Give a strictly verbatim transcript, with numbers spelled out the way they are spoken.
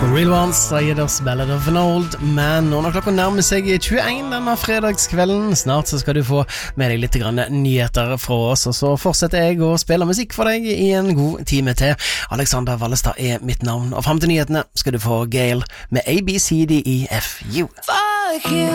Real Ones, Raiders Ballad of an Old Man. Og når klokka nærmer seg tjueen denne fredagskvelden, snart så skal du få med deg litt grann nyheter fra oss, og så fortsetter jeg å spille musikk for deg i en god time til. Alexander Vallestad er mitt navn, og frem til nyhetene skal du få Gail med A B C D E F U. Fuck you.